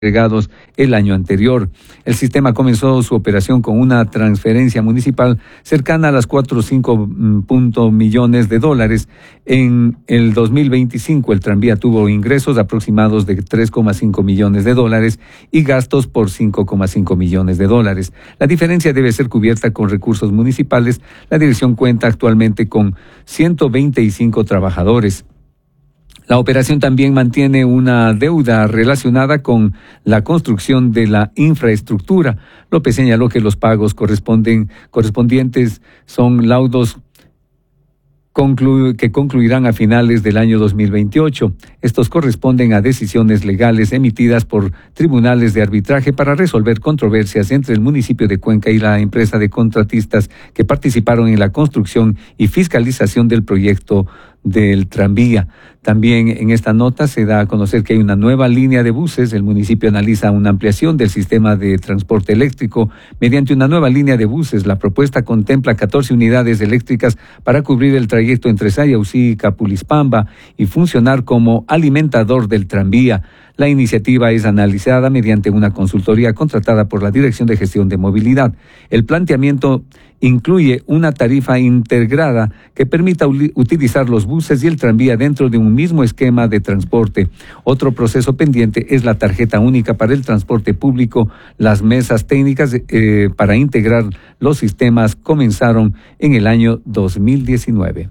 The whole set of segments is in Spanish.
agregados el año anterior. El sistema comenzó su operación con una transferencia municipal cercana a las 4 o 5 millones de dólares. En el 2025 el tranvía tuvo ingresos aproximados de 3,5 millones de dólares y gastos por 5,5 millones de dólares. La diferencia debe ser cubierta con recursos municipales. La dirección cuenta actualmente con 125 trabajadores. La operación también mantiene una deuda relacionada con la construcción de la infraestructura. López señaló que los pagos correspondientes son laudos que concluirán a finales del año 2028. Estos corresponden a decisiones legales emitidas por tribunales de arbitraje para resolver controversias entre el municipio de Cuenca y la empresa de contratistas que participaron en la construcción y fiscalización del proyecto del tranvía. También en esta nota se da a conocer que hay una nueva línea de buses. El municipio analiza una ampliación del sistema de transporte eléctrico mediante una nueva línea de buses. La propuesta contempla 14 unidades eléctricas para cubrir el trayecto entre Sayausí y Capulispamba y funcionar como alimentador del tranvía. La iniciativa es analizada mediante una consultoría contratada por la Dirección de Gestión de Movilidad. El planteamiento incluye una tarifa integrada que permita utilizar los buses y el tranvía dentro de un mismo esquema de transporte. Otro proceso pendiente es la tarjeta única para el transporte público. Las mesas técnicas para integrar los sistemas comenzaron en el año 2019.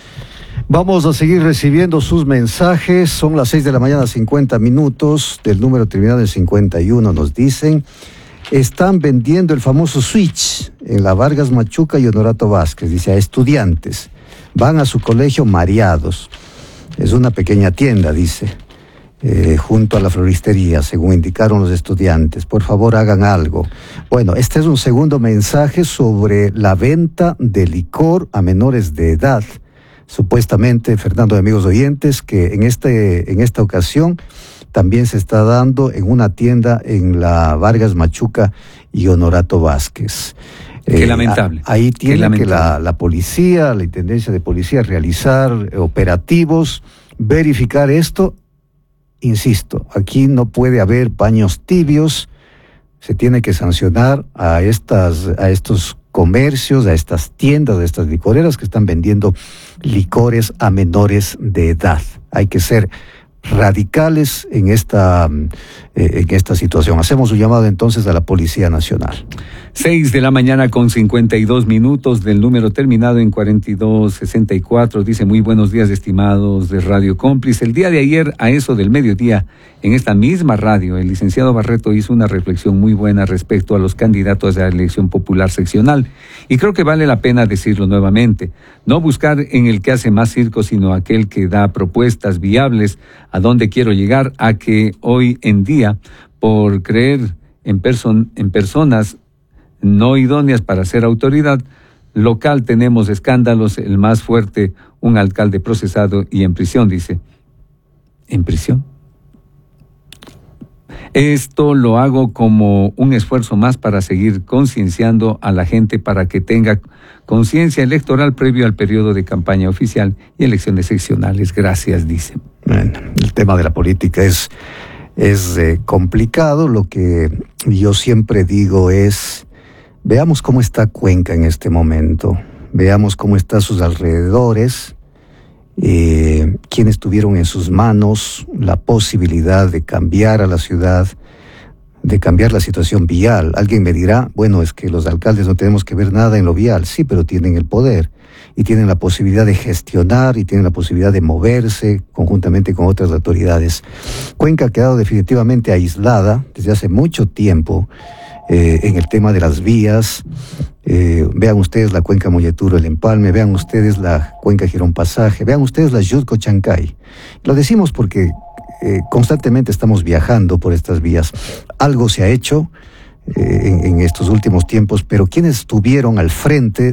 Vamos a seguir recibiendo sus mensajes. Son las 6 de la mañana, 50 minutos. Del número terminado en 51 nos dicen: están vendiendo el famoso Switch en la Vargas Machuca y Honorato Vázquez. Dice, a estudiantes. Van a su colegio mareados. Es una pequeña tienda, dice, junto a la floristería, según indicaron los estudiantes. Por favor, hagan algo. Bueno, este es un segundo mensaje sobre la venta de licor a menores de edad. Supuestamente, Fernando, amigos oyentes, que en esta ocasión también se está dando en una tienda en la Vargas Machuca y Honorato Vázquez. Qué lamentable. Ahí tiene que la policía, la intendencia de policía, realizar operativos, verificar esto. Insisto, aquí no puede haber paños tibios. Se tiene que sancionar a estos comercios, a estas tiendas, a estas licoreras que están vendiendo licores a menores de edad. Hay que ser radicales en esta situación. Hacemos un llamado entonces a la Policía Nacional. 6 de la mañana con 52 minutos, del número terminado en 4264. Dice, muy buenos días, estimados de Radio Cómplice. El día de ayer, a eso del mediodía, en esta misma radio, el licenciado Barreto hizo una reflexión muy buena respecto a los candidatos a la elección popular seccional. Y creo que vale la pena decirlo nuevamente. No buscar en el que hace más circo, sino aquel que da propuestas viables a dónde quiero llegar, a que hoy en día, por creer en personas no idóneas para ser autoridad local, tenemos escándalos. El más fuerte, un alcalde procesado y en prisión, dice. ¿En prisión? Esto lo hago como un esfuerzo más para seguir concienciando a la gente para que tenga conciencia electoral previo al periodo de campaña oficial y elecciones seccionales. Gracias, dice. Bueno, el tema de la política es complicado. Lo que yo siempre digo es: veamos cómo está Cuenca en este momento, veamos cómo están sus alrededores, quienes tuvieron en sus manos la posibilidad de cambiar a la ciudad, de cambiar la situación vial. Alguien me dirá, bueno, es que los alcaldes no tenemos que ver nada en lo vial. Sí, pero tienen el poder y tienen la posibilidad de gestionar y tienen la posibilidad de moverse conjuntamente con otras autoridades. Cuenca ha quedado definitivamente aislada desde hace mucho tiempo en el tema de las vías. Vean ustedes la cuenca Molleturo, el Empalme, vean ustedes la cuenca Girón Pasaje, vean ustedes la Yutco Chancay. Lo decimos porque constantemente estamos viajando por estas vías. Algo se ha hecho en estos últimos tiempos, pero quienes estuvieron al frente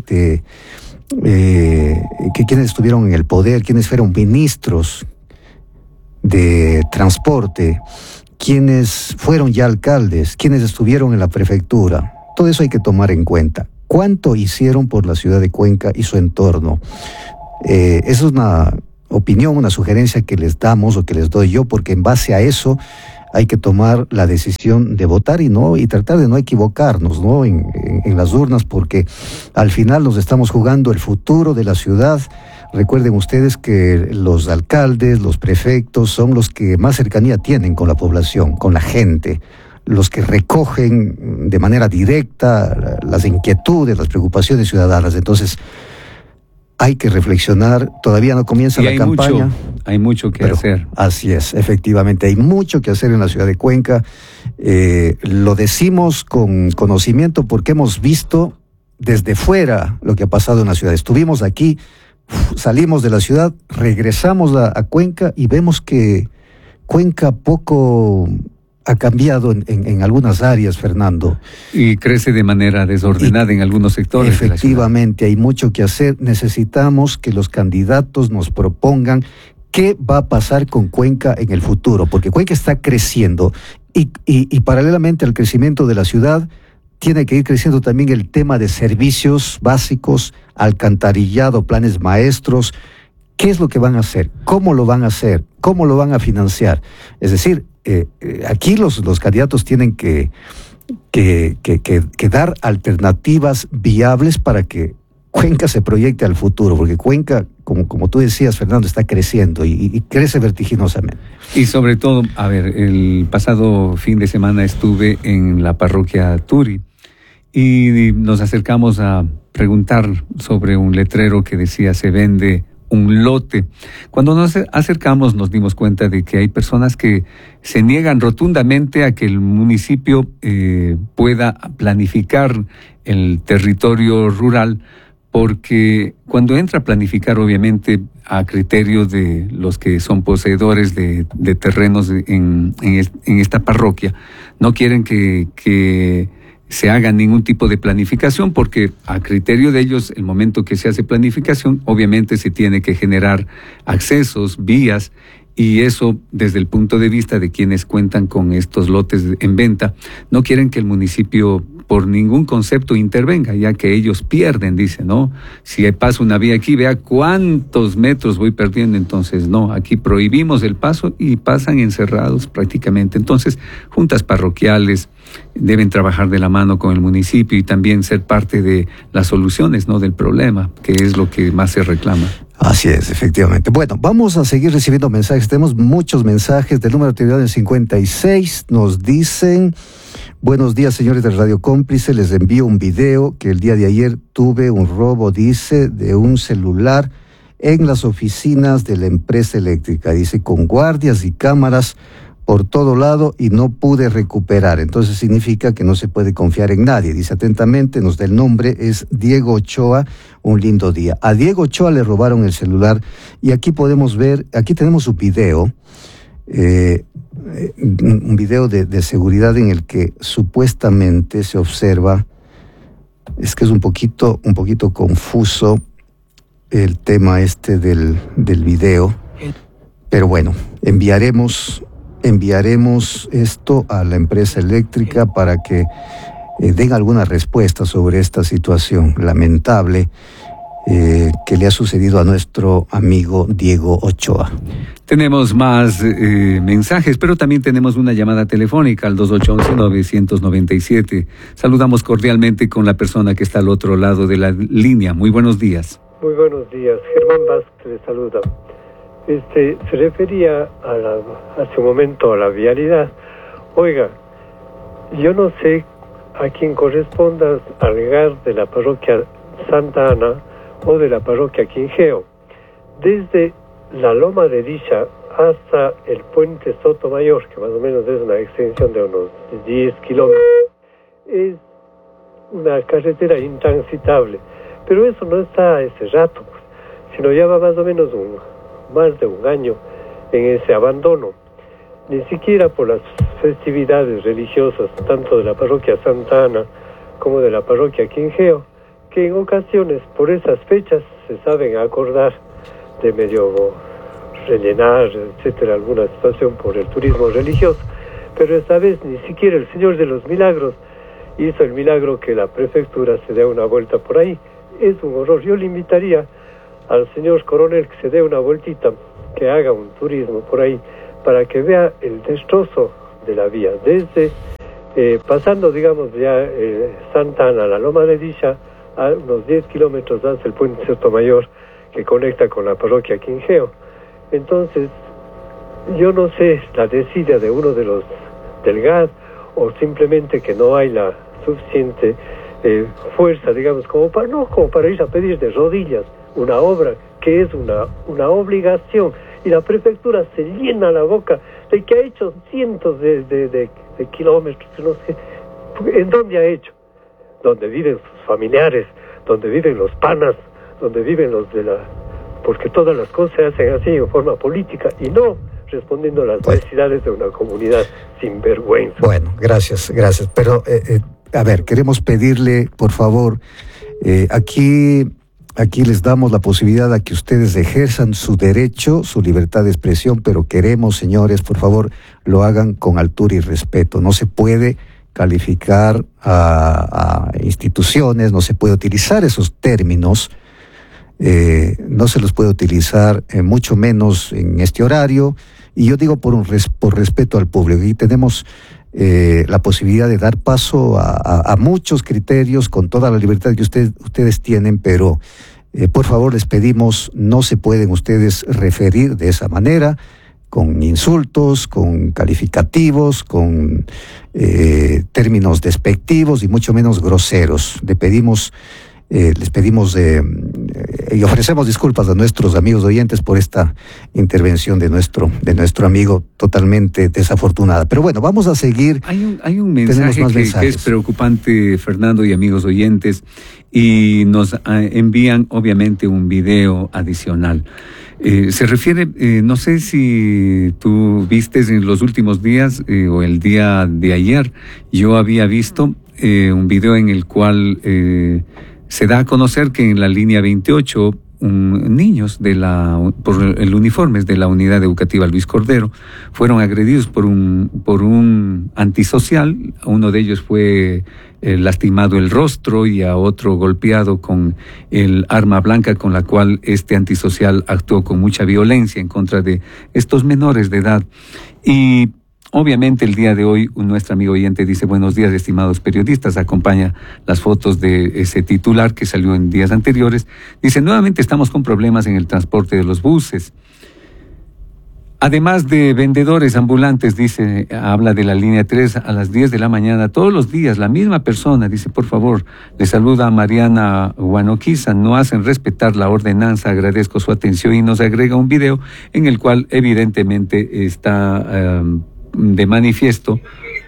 quienes estuvieron en el poder, quienes fueron ministros de transporte, quienes fueron ya alcaldes, quienes estuvieron en la prefectura, todo eso hay que tomar en cuenta. ¿Cuánto hicieron por la ciudad de Cuenca y su entorno? Esa es una opinión, una sugerencia que les damos o que les doy yo, porque en base a eso hay que tomar la decisión de votar y tratar de no equivocarnos, ¿no? En las urnas, porque al final nos estamos jugando el futuro de la ciudad. Recuerden ustedes que los alcaldes, los prefectos son los que más cercanía tienen con la población, con la gente, los que recogen de manera directa las inquietudes, las preocupaciones ciudadanas. Entonces, hay que reflexionar, todavía no comienza la campaña. Hay mucho que hacer. Así es, efectivamente, hay mucho que hacer en la ciudad de Cuenca. Lo decimos con conocimiento porque hemos visto desde fuera lo que ha pasado en la ciudad. Estuvimos aquí, salimos de la ciudad, regresamos a Cuenca y vemos que Cuenca poco ha cambiado en algunas áreas, Fernando. Y crece de manera desordenada en algunos sectores. Efectivamente, hay mucho que hacer. Necesitamos que los candidatos nos propongan qué va a pasar con Cuenca en el futuro, porque Cuenca está creciendo y paralelamente al crecimiento de la ciudad, tiene que ir creciendo también el tema de servicios básicos, alcantarillado, planes maestros. ¿Qué es lo que van a hacer? ¿Cómo lo van a hacer? ¿Cómo lo van a financiar? Es decir, aquí los candidatos tienen que dar alternativas viables para que Cuenca se proyecte al futuro, porque Cuenca, como tú decías, Fernando, está creciendo y crece vertiginosamente. Y sobre todo, a ver, el pasado fin de semana estuve en la parroquia Turi y nos acercamos a preguntar sobre un letrero que decía se vende un lote. Cuando nos acercamos nos dimos cuenta de que hay personas que se niegan rotundamente a que el municipio pueda planificar el territorio rural, porque cuando entra a planificar, obviamente a criterio de los que son poseedores de terrenos en esta parroquia, no quieren que se haga ningún tipo de planificación, porque a criterio de ellos, el momento que se hace planificación, obviamente se tiene que generar accesos, vías, y eso desde el punto de vista de quienes cuentan con estos lotes en venta, no quieren que el municipio por ningún concepto intervenga, ya que ellos pierden, dice, ¿no? Si pasa una vía aquí, vea cuántos metros voy perdiendo. Entonces, no, aquí prohibimos el paso y pasan encerrados prácticamente. Entonces, juntas parroquiales deben trabajar de la mano con el municipio y también ser parte de las soluciones, ¿no?, del problema, que es lo que más se reclama. Así es, efectivamente. Bueno, vamos a seguir recibiendo mensajes. Tenemos muchos mensajes del número de actividad del 56. Nos dicen: buenos días, señores de Radio Cómplice. Les envío un video que el día de ayer tuve un robo, dice, de un celular en las oficinas de la empresa eléctrica. Dice, con guardias y cámaras por todo lado y no pude recuperar. Entonces significa que no se puede confiar en nadie. Dice atentamente, nos da el nombre, es Diego Ochoa. Un lindo día. A Diego Ochoa le robaron el celular y aquí podemos ver, aquí tenemos su video, un video de seguridad en el que supuestamente se observa, es que es un poquito confuso el tema del video, pero bueno, enviaremos esto a la empresa eléctrica para que den alguna respuesta sobre esta situación lamentable que le ha sucedido a nuestro amigo Diego Ochoa. Tenemos más mensajes, pero también tenemos una llamada telefónica al 2811-997. Saludamos cordialmente con la persona que está al otro lado de la línea. Muy buenos días. Muy buenos días. Germán Vázquez le saluda. Se refería hace un momento a la vialidad. Oiga, yo no sé a quién corresponda alegar de la parroquia Santa Ana o de la parroquia Quingeo. Desde la Loma de Dicha hasta el puente Sotomayor, que más o menos es una extensión de unos 10 kilómetros, es una carretera intransitable. Pero eso no está ese rato, sino ya va más o menos más de un año en ese abandono. Ni siquiera por las festividades religiosas, tanto de la parroquia Santa Ana como de la parroquia Quingeo, que en ocasiones por esas fechas se saben acordar de medio rellenar, etcétera, alguna situación por el turismo religioso. Pero esta vez ni siquiera el Señor de los Milagros hizo el milagro que la prefectura se dé una vuelta por ahí. Es un horror. Yo le invitaría al señor coronel que se dé una vueltita, que haga un turismo por ahí, para que vea el destrozo de la vía, desde pasando, digamos, ya Santa Ana, la Loma de Dicha, a unos 10 kilómetros hacia el puente Sotomayor, que conecta con la parroquia Quingeo. Entonces, yo no sé la desidia de uno de los del GAD, o simplemente que no hay la suficiente fuerza, digamos, como para ir a pedir de rodillas una obra que es una obligación, y la prefectura se llena la boca de que ha hecho cientos de kilómetros, no sé. ¿En dónde ha hecho? Donde viven sus familiares, donde viven los panas, donde viven los de la... Porque todas las cosas se hacen así en forma política y no respondiendo a las necesidades de una comunidad sin vergüenza. Bueno, gracias. Pero, a ver, queremos pedirle, por favor, aquí les damos la posibilidad a que ustedes ejerzan su derecho, su libertad de expresión, pero queremos, señores, por favor, lo hagan con altura y respeto. No se puede calificar a instituciones, no se puede utilizar esos términos, no se los puede utilizar, mucho menos en este horario, y yo digo por respeto al público. Y tenemos la posibilidad de dar paso a muchos criterios con toda la libertad que ustedes tienen, pero por favor les pedimos, no se pueden ustedes referir de esa manera, con insultos, con calificativos, con términos despectivos y mucho menos groseros. Les pedimos y ofrecemos disculpas a nuestros amigos oyentes por esta intervención de nuestro amigo totalmente desafortunada. Pero bueno, vamos a seguir. Hay un mensaje que es preocupante, Fernando y amigos oyentes, y nos envían obviamente un video adicional. Se refiere, no sé si tú viste en los últimos días o el día de ayer, yo había visto un video en el cual se da a conocer que en la línea 28 niños por el uniformes de la unidad educativa Luis Cordero fueron agredidos por un antisocial. Uno de ellos fue lastimado el rostro y a otro golpeado con el arma blanca con la cual este antisocial actuó con mucha violencia en contra de estos menores de edad. Y obviamente el día de hoy nuestro amigo oyente dice: buenos días, estimados periodistas, acompaña las fotos de ese titular que salió en días anteriores. Dice: nuevamente estamos con problemas en el transporte de los buses. Además de vendedores ambulantes, dice, habla de la línea 3 a las 10 de la mañana, todos los días, la misma persona, dice, por favor, le saluda a Mariana Guanoquiza, no hacen respetar la ordenanza, agradezco su atención, y nos agrega un video en el cual evidentemente está de manifiesto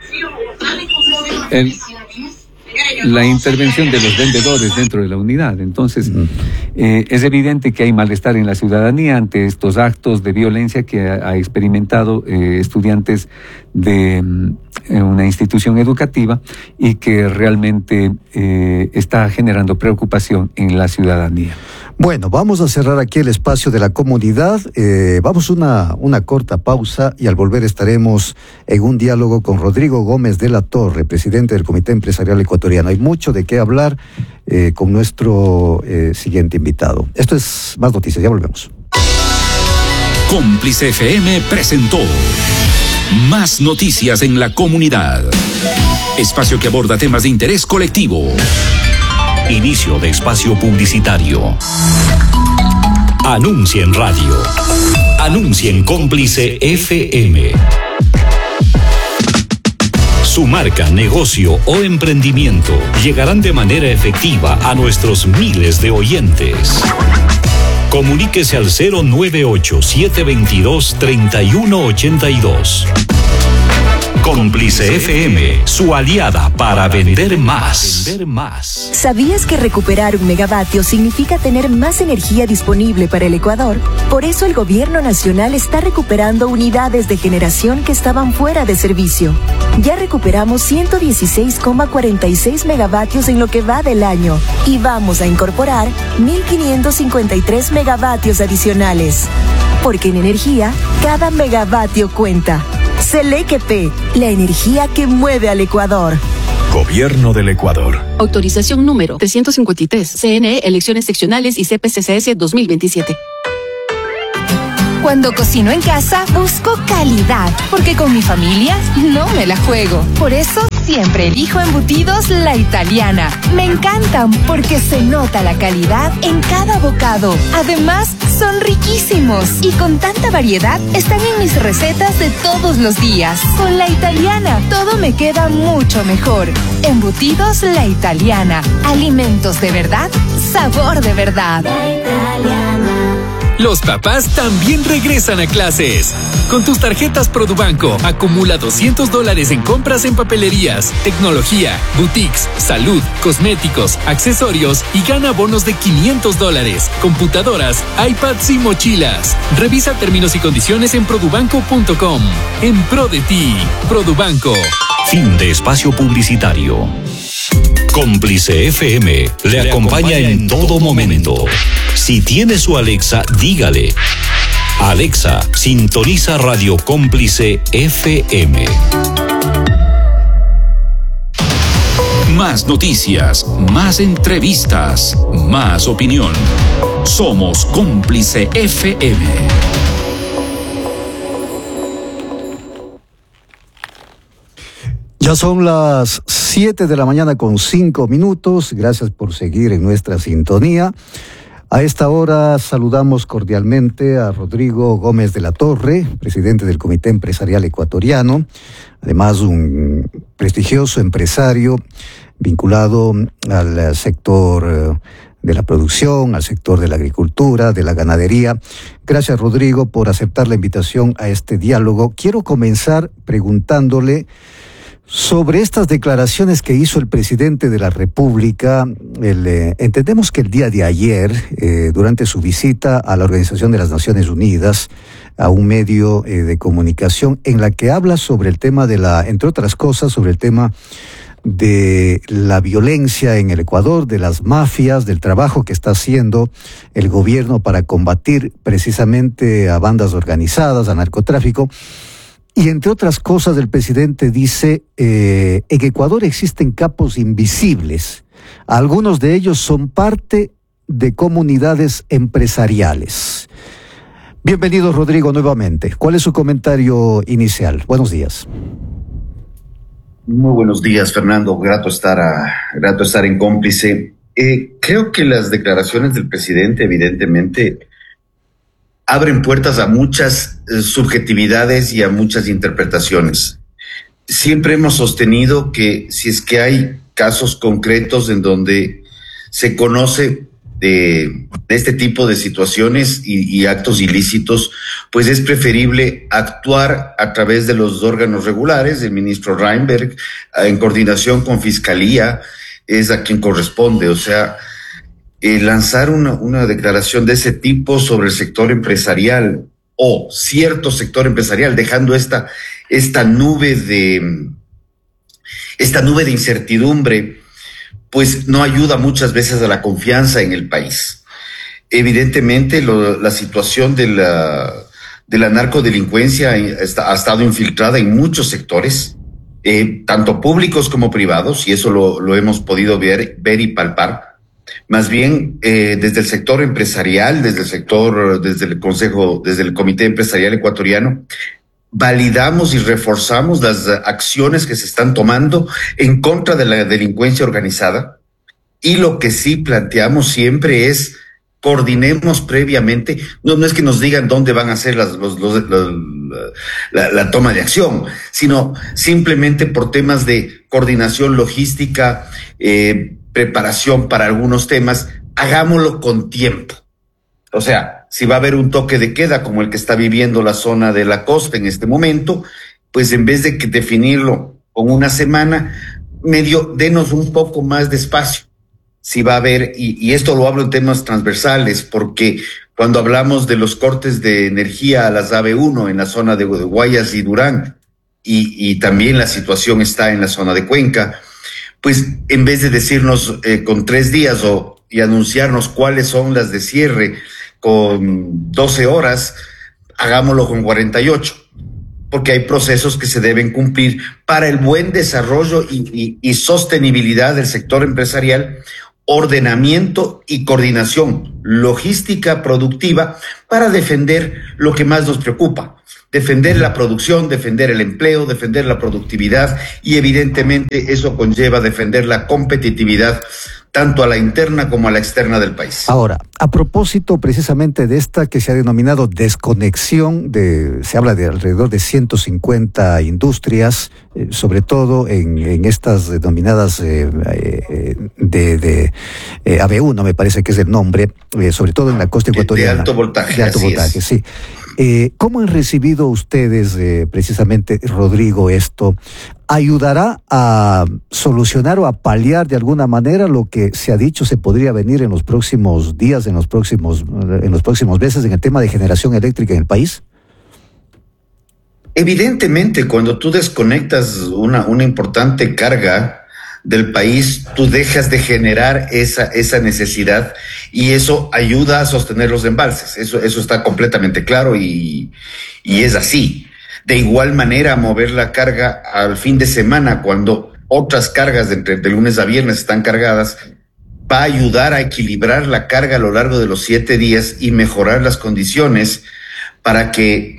la intervención de los vendedores dentro de la unidad. Entonces, es evidente que hay malestar en la ciudadanía ante estos actos de violencia que ha experimentado estudiantes de una institución educativa y que realmente está generando preocupación en la ciudadanía. Bueno, vamos a cerrar aquí el espacio de la comunidad. Vamos a una corta pausa y al volver estaremos en un diálogo con Rodrigo Gómez de la Torre, presidente del Comité Empresarial Ecuatoriano. Hay mucho de qué hablar con nuestro siguiente invitado. Esto es Más Noticias, ya volvemos. Cómplice FM presentó Más Noticias en la Comunidad. Espacio que aborda temas de interés colectivo. Inicio de espacio publicitario. Anuncia en radio. Anuncia en Cómplice FM. Su marca, negocio o emprendimiento llegarán de manera efectiva a nuestros miles de oyentes. Comuníquese al 098-722-3182. Cómplice FM, su aliada para vender más. ¿Sabías que recuperar 1 megavatio significa tener más energía disponible para el Ecuador? Por eso el Gobierno Nacional está recuperando unidades de generación que estaban fuera de servicio. Ya recuperamos 116,46 megavatios en lo que va del año y vamos a incorporar 1.553 megavatios adicionales. Porque en energía, cada megavatio cuenta. Selequep, la energía que mueve al Ecuador. Gobierno del Ecuador. Autorización número 353. CNE, elecciones seccionales y CPCCS 2027. Cuando cocino en casa, busco calidad, porque con mi familia no me la juego. Por eso siempre elijo embutidos La Italiana. Me encantan porque se nota la calidad en cada bocado. Además, son riquísimos y con tanta variedad están en mis recetas de todos los días. Con La Italiana, todo me queda mucho mejor. Embutidos La Italiana. Alimentos de verdad, sabor de verdad. La Italiana. Los papás también regresan a clases. Con tus tarjetas Produbanco, acumula $200 en compras en papelerías, tecnología, boutiques, salud, cosméticos, accesorios y gana bonos de $500, computadoras, iPads y mochilas. Revisa términos y condiciones en produbanco.com. En pro de ti, Produbanco. Fin de espacio publicitario. Cómplice FM le acompaña en todo momento. Si tiene su Alexa, dígale: Alexa, sintoniza Radio Cómplice FM. Más noticias, más entrevistas, más opinión. Somos Cómplice FM. Ya son las 7 de la mañana con 5 minutos. Gracias por seguir en nuestra sintonía. A esta hora saludamos cordialmente a Rodrigo Gómez de la Torre, presidente del Comité Empresarial Ecuatoriano, además un prestigioso empresario vinculado al sector de la producción, al sector de la agricultura, de la ganadería. Gracias, Rodrigo, por aceptar la invitación a este diálogo. Quiero comenzar preguntándole sobre estas declaraciones que hizo el presidente de la República. Entendemos que el día de ayer, durante su visita a la Organización de las Naciones Unidas, a un medio de comunicación, en la que habla sobre el tema de entre otras cosas, sobre el tema de la violencia en el Ecuador, de las mafias, del trabajo que está haciendo el gobierno para combatir precisamente a bandas organizadas, a narcotráfico. Y entre otras cosas, el presidente dice, en Ecuador existen capos invisibles. Algunos de ellos son parte de comunidades empresariales. Bienvenido, Rodrigo, nuevamente. ¿Cuál es su comentario inicial? Buenos días. Muy buenos días, Fernando. Grato estar en Cómplice. Creo que las declaraciones del presidente, evidentemente, abren puertas a muchas subjetividades y a muchas interpretaciones. Siempre hemos sostenido que si es que hay casos concretos en donde se conoce de este tipo de situaciones y actos ilícitos, pues es preferible actuar a través de los órganos regulares. El ministro Reinberg, en coordinación con Fiscalía, es a quien corresponde. O sea, lanzar una declaración de ese tipo sobre el sector empresarial o cierto sector empresarial, dejando esta nube de incertidumbre, pues no ayuda muchas veces a la confianza en el país. Evidentemente, la situación de la narcodelincuencia ha estado infiltrada en muchos sectores, tanto públicos como privados, y eso lo hemos podido ver y palpar. Más bien, desde el sector empresarial, desde el Comité Empresarial Ecuatoriano, validamos y reforzamos las acciones que se están tomando en contra de la delincuencia organizada. Y lo que sí planteamos siempre es coordinemos previamente. No es que nos digan dónde van a hacer la toma de acción, sino simplemente por temas de coordinación logística, preparación para algunos temas, hagámoslo con tiempo. O sea, si va a haber un toque de queda como el que está viviendo la zona de la costa en este momento, pues en vez de que definirlo con una semana, denos un poco más de espacio. Si va a haber, y esto lo hablo en temas transversales, porque cuando hablamos de los cortes de energía a las AB1 en la zona de Guayas y Durán, y también la situación está en la zona de Cuenca, pues en vez de decirnos con 3 días y anunciarnos cuáles son las de cierre con 12 horas, hagámoslo con 48, porque hay procesos que se deben cumplir para el buen desarrollo y sostenibilidad del sector empresarial. ordenamiento y coordinación logística productiva para defender lo que más nos preocupa. Defender la producción, defender el empleo, defender la productividad y evidentemente eso conlleva defender la competitividad tanto a la interna como a la externa del país. Ahora, a propósito precisamente de esta que se ha denominado desconexión, se habla de alrededor de 150 industrias, sobre todo en estas denominadas AB1, me parece que es el nombre, sobre todo en la costa ecuatoriana. De alto voltaje. De alto voltaje, sí. ¿Cómo han recibido ustedes, precisamente, Rodrigo, esto? ¿Ayudará a solucionar o a paliar de alguna manera lo que se ha dicho se podría venir en los próximos días, en los próximos meses en el tema de generación eléctrica en el país? Evidentemente, cuando tú desconectas una importante carga del país, tú dejas de generar esa necesidad y eso ayuda a sostener los embalses. Eso está completamente claro y es así. De igual manera, mover la carga al fin de semana, cuando otras cargas de lunes a viernes están cargadas, va a ayudar a equilibrar la carga a lo largo de los 7 días y mejorar las condiciones para que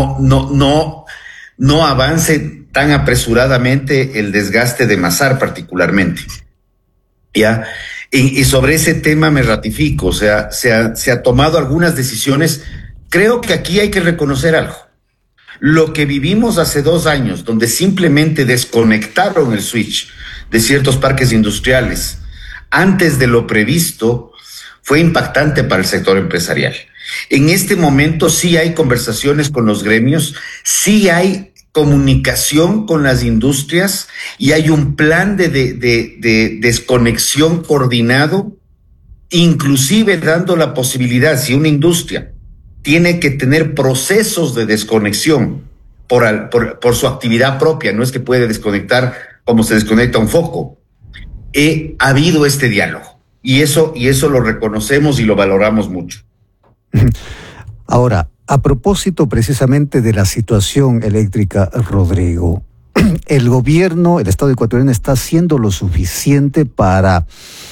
no avance tan apresuradamente el desgaste de Masar particularmente. ¿Ya? Y sobre ese tema me ratifico, o sea, se ha tomado algunas decisiones. Creo que aquí hay que reconocer algo. Lo que vivimos hace 2 años, donde simplemente desconectaron el switch de ciertos parques industriales antes de lo previsto, fue impactante para el sector empresarial. En este momento sí hay conversaciones con los gremios, sí hay comunicación con las industrias y hay un plan de desconexión coordinado, inclusive dando la posibilidad, si una industria tiene que tener procesos de desconexión por su actividad propia, no es que puede desconectar como se desconecta un foco. Ha habido este diálogo y eso lo reconocemos y lo valoramos mucho. Ahora, a propósito precisamente de la situación eléctrica, Rodrigo, el gobierno, el Estado ecuatoriano está haciendo lo suficiente para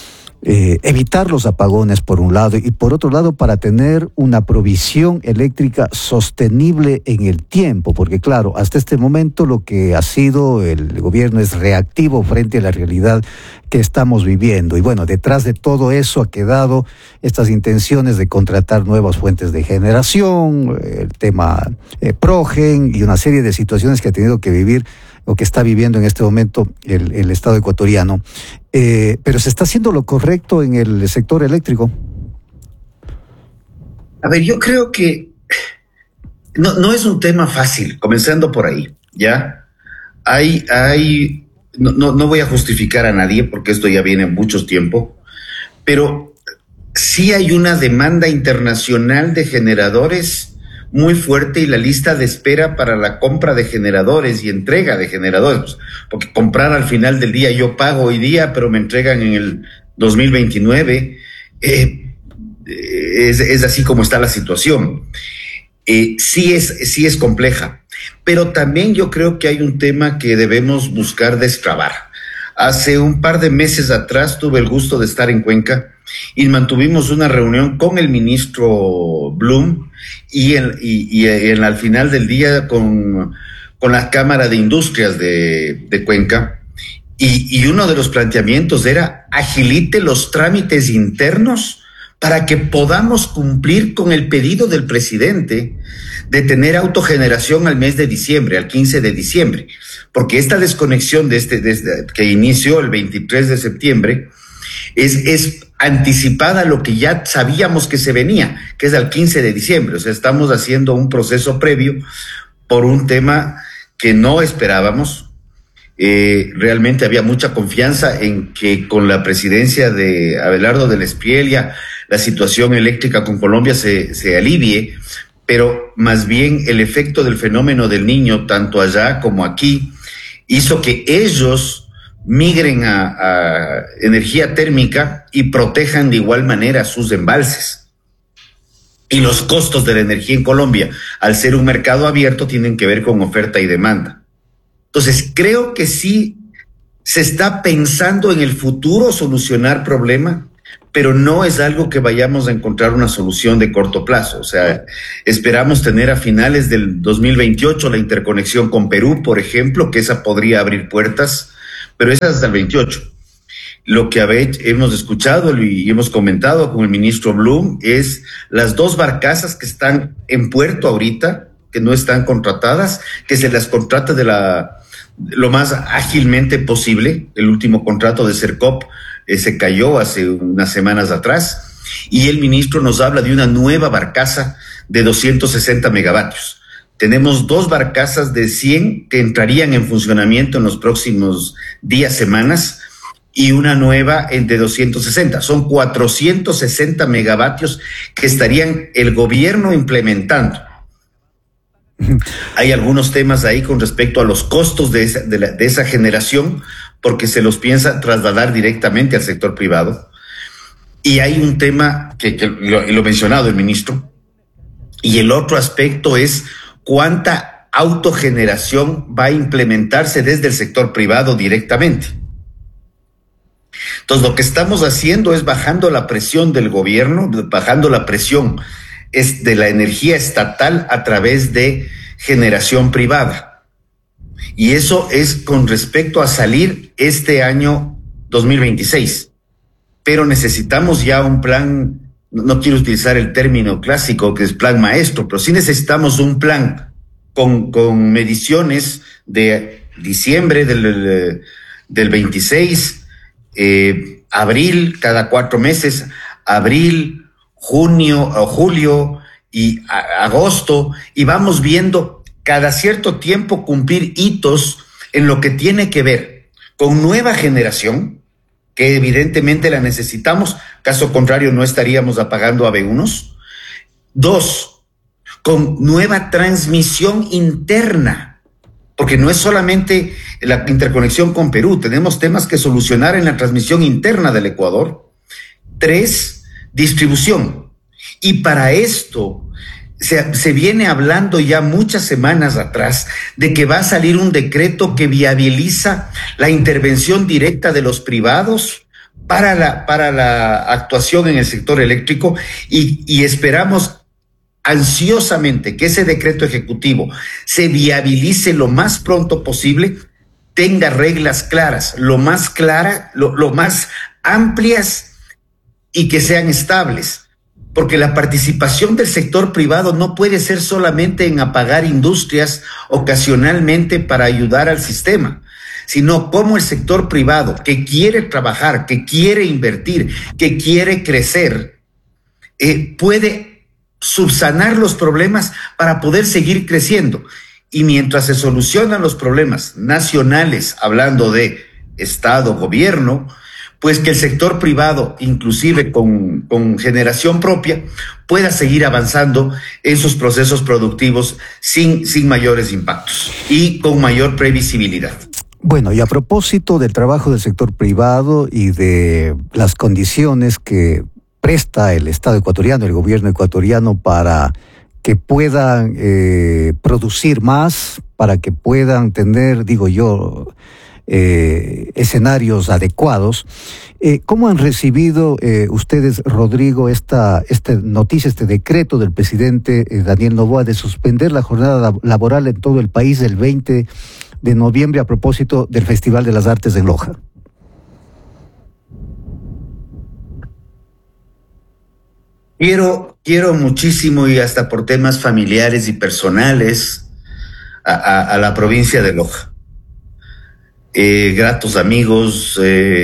evitar los apagones por un lado y por otro lado para tener una provisión eléctrica sostenible en el tiempo, porque claro, hasta este momento lo que ha sido el gobierno es reactivo frente a la realidad que estamos viviendo y bueno, detrás de todo eso ha quedado estas intenciones de contratar nuevas fuentes de generación, el tema Progen y una serie de situaciones que ha tenido que vivir o que está viviendo en este momento el Estado ecuatoriano. Pero ¿se está haciendo lo correcto en el sector eléctrico? A ver, yo creo que no es un tema fácil, comenzando por ahí, ¿ya? No voy a justificar a nadie porque esto ya viene mucho tiempo, pero sí hay una demanda internacional de generadores muy fuerte y la lista de espera para la compra de generadores y entrega de generadores, porque comprar al final del día, yo pago hoy día, pero me entregan en el 2029, es así como está la situación. Sí es compleja, pero también yo creo que hay un tema que debemos buscar destrabar. Hace un par de meses atrás tuve el gusto de estar en Cuenca y mantuvimos una reunión con el ministro Blum y al final del día con la Cámara de Industrias de Cuenca y uno de los planteamientos era agilite los trámites internos para que podamos cumplir con el pedido del presidente de tener autogeneración al mes de diciembre, al 15 de diciembre, porque esta desconexión desde que inició el 23 de septiembre es anticipada a lo que ya sabíamos que se venía, que es al 15 de diciembre. O sea, estamos haciendo un proceso previo por un tema que no esperábamos. Realmente había mucha confianza en que con la presidencia de Abelardo del Espriella la situación eléctrica con Colombia se alivie, pero más bien el efecto del fenómeno del Niño, tanto allá como aquí, hizo que ellos migren a energía térmica y protejan de igual manera sus embalses. Y los costos de la energía en Colombia, al ser un mercado abierto, tienen que ver con oferta y demanda. Entonces, creo que sí se está pensando en el futuro solucionar problema. pero no es algo que vayamos a encontrar una solución de corto plazo. O sea, esperamos tener a finales del 2028 la interconexión con Perú, por ejemplo, que esa podría abrir puertas, pero esa es hasta el 28. Lo que hemos escuchado y hemos comentado con el ministro Blum es las 2 barcazas que están en puerto ahorita, que no están contratadas, que se las contrate lo más ágilmente posible. El último contrato de Sercop se cayó hace unas semanas atrás, y el ministro nos habla de una nueva barcaza de 260 megavatios. Tenemos 2 barcazas de 100 que entrarían en funcionamiento en los próximos días, semanas, y una nueva de 260. Son 460 megavatios que estarían el gobierno implementando. Hay algunos temas ahí con respecto a los costos de esa generación, porque se los piensa trasladar directamente al sector privado. Y hay un tema que lo ha mencionado el ministro, y el otro aspecto es cuánta autogeneración va a implementarse desde el sector privado directamente. Entonces, lo que estamos haciendo es bajando la presión del gobierno, bajando la presión de la energía estatal a través de generación privada. Y eso es con respecto a salir este año 2026. Pero necesitamos ya un plan, no quiero utilizar el término clásico que es plan maestro, pero sí necesitamos un plan con mediciones de diciembre del 26, abril, cada 4 meses, abril, junio o julio y agosto, y vamos viendo cada cierto tiempo cumplir hitos en lo que tiene que ver con nueva generación, que evidentemente la necesitamos, caso contrario no estaríamos apagando AB1. 2, con nueva transmisión interna, porque no es solamente la interconexión con Perú, tenemos temas que solucionar en la transmisión interna del Ecuador. 3, distribución. Y para esto se viene hablando ya muchas semanas atrás de que va a salir un decreto que viabiliza la intervención directa de los privados para la actuación en el sector eléctrico, y esperamos ansiosamente que ese decreto ejecutivo se viabilice lo más pronto posible, tenga reglas claras, lo más amplias, y que sean estables. Porque la participación del sector privado no puede ser solamente en apagar industrias ocasionalmente para ayudar al sistema, sino como el sector privado que quiere trabajar, que quiere invertir, que quiere crecer, puede subsanar los problemas para poder seguir creciendo. Y mientras se solucionan los problemas nacionales, hablando de Estado, gobierno, pues que el sector privado, inclusive con generación propia, pueda seguir avanzando en sus procesos productivos sin mayores impactos y con mayor previsibilidad. Bueno, y a propósito del trabajo del sector privado y de las condiciones que presta el Estado ecuatoriano, el gobierno ecuatoriano, para que puedan producir más, para que puedan tener, digo yo, escenarios adecuados. ¿Cómo han recibido ustedes, Rodrigo, esta noticia, este decreto del presidente Daniel Noboa de suspender la jornada laboral en todo el país el 20 de noviembre a propósito del Festival de las Artes de Loja? Quiero muchísimo, y hasta por temas familiares y personales, a la provincia de Loja. Gratos amigos,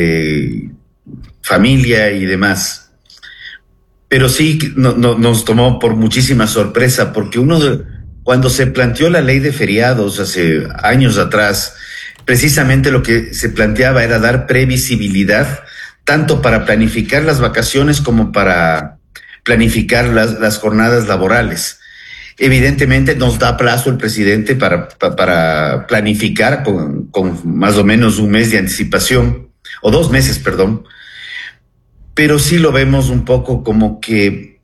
familia y demás. Pero sí nos tomó por muchísima sorpresa, porque cuando se planteó la ley de feriados hace años atrás, precisamente lo que se planteaba era dar previsibilidad, tanto para planificar las vacaciones como para planificar las jornadas laborales. Evidentemente nos da plazo el presidente para planificar con más o menos un mes de anticipación, o 2 meses, perdón, pero sí lo vemos un poco como que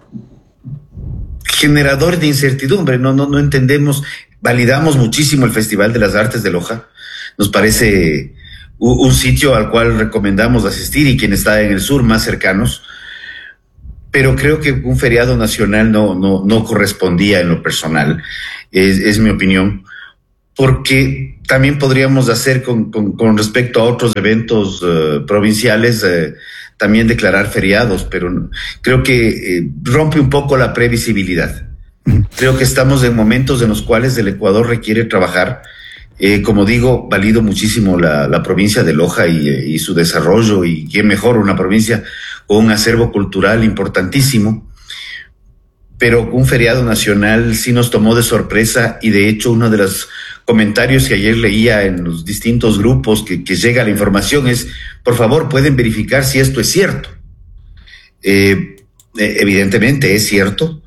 generador de incertidumbre. No entendemos. Validamos muchísimo el Festival de las Artes de Loja, nos parece un sitio al cual recomendamos asistir y quien está en el sur más cercanos, pero creo que un feriado nacional no correspondía en lo personal, es mi opinión, porque también podríamos hacer con respecto a otros eventos provinciales, también declarar feriados, pero creo que rompe un poco la previsibilidad. Creo que estamos en momentos en los cuales el Ecuador requiere trabajar. Como digo, valido muchísimo la provincia de Loja y su desarrollo, y qué mejor una provincia con un acervo cultural importantísimo, pero un feriado nacional sí nos tomó de sorpresa, y de hecho uno de los comentarios que ayer leía en los distintos grupos que llega la información es: por favor, pueden verificar si esto es cierto. Evidentemente es cierto.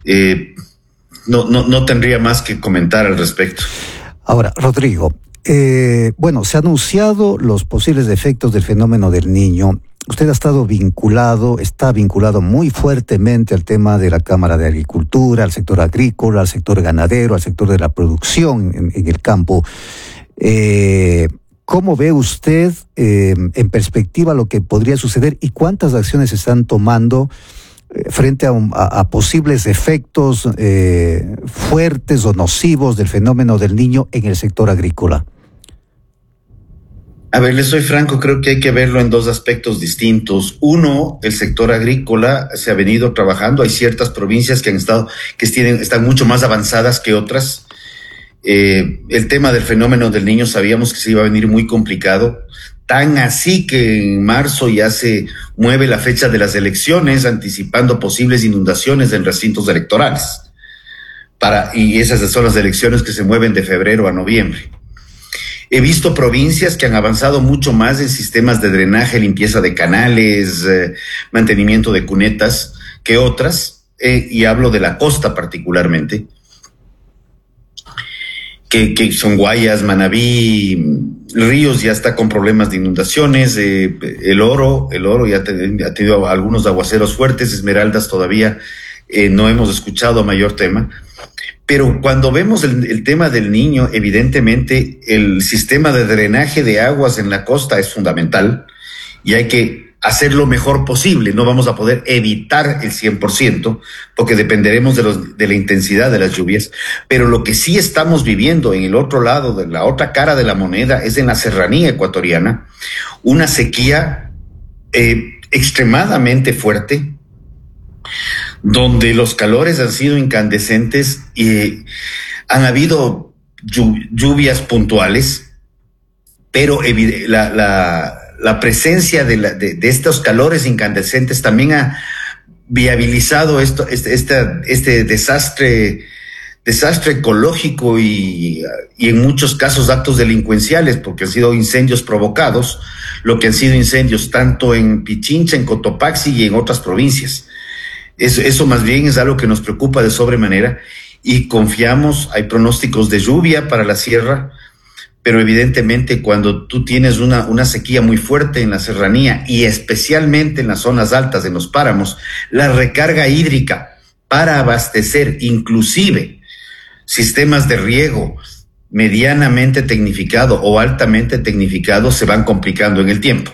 No tendría más que comentar al respecto. Ahora, Rodrigo, se han anunciado los posibles efectos del fenómeno del Niño. Usted está vinculado muy fuertemente al tema de la Cámara de Agricultura, al sector agrícola, al sector ganadero, al sector de la producción en el campo. ¿Cómo ve usted en perspectiva lo que podría suceder y cuántas acciones se están tomando frente a posibles efectos fuertes o nocivos del fenómeno del Niño en el sector agrícola? A ver, les soy franco, creo que hay que verlo en dos aspectos distintos. Uno, el sector agrícola se ha venido trabajando. Hay ciertas provincias que están mucho más avanzadas que otras. El tema del fenómeno del Niño sabíamos que se iba a venir muy complicado. Tan así que en marzo ya se mueve la fecha de las elecciones, anticipando posibles inundaciones en recintos electorales. Y esas son las elecciones que se mueven de febrero a noviembre. He visto provincias que han avanzado mucho más en sistemas de drenaje, limpieza de canales, mantenimiento de cunetas que otras, y hablo de la costa particularmente, que son Guayas, Manabí, Ríos ya está con problemas de inundaciones, el oro ya ha tenido algunos aguaceros fuertes, Esmeraldas todavía no hemos escuchado mayor tema. Pero cuando vemos el tema del Niño, evidentemente el sistema de drenaje de aguas en la costa es fundamental y hay que hacer lo mejor posible. No vamos a poder evitar el 100% porque dependeremos de la intensidad de las lluvias. Pero lo que sí estamos viviendo en el otro lado, de la otra cara de la moneda, es en la serranía ecuatoriana, una sequía extremadamente fuerte, donde los calores han sido incandescentes y han habido lluvias puntuales, pero la presencia de estos calores incandescentes también ha viabilizado este desastre ecológico y en muchos casos actos delincuenciales, porque han sido incendios provocados, lo que han sido incendios tanto en Pichincha, en Cotopaxi y en otras provincias. Eso más bien es algo que nos preocupa de sobremanera y confiamos. Hay pronósticos de lluvia para la sierra, pero evidentemente cuando tú tienes una sequía muy fuerte en la serranía y especialmente en las zonas altas, en los páramos, la recarga hídrica para abastecer inclusive sistemas de riego medianamente tecnificado o altamente tecnificado se van complicando en el tiempo.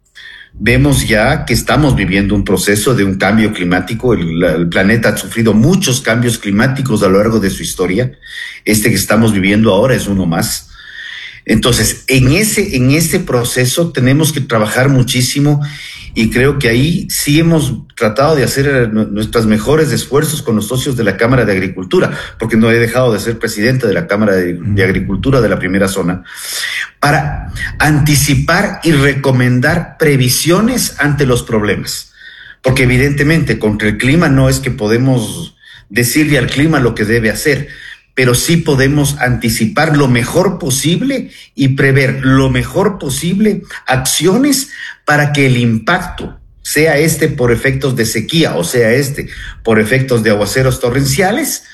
Vemos ya que estamos viviendo un proceso de un cambio climático. El planeta ha sufrido muchos cambios climáticos a lo largo de su historia. Este que estamos viviendo ahora es uno más. Entonces, en ese proceso tenemos que trabajar muchísimo y creo que ahí sí hemos tratado de hacer nuestros mejores esfuerzos con los socios de la Cámara de Agricultura, porque no he dejado de ser presidente de la Cámara de Agricultura de la primera zona, para anticipar y recomendar previsiones ante los problemas. Porque evidentemente contra el clima no es que podemos decirle al clima lo que debe hacer, pero sí podemos anticipar lo mejor posible y prever lo mejor posible acciones para que el impacto, sea este por efectos de sequía o sea este por efectos de aguaceros torrenciales,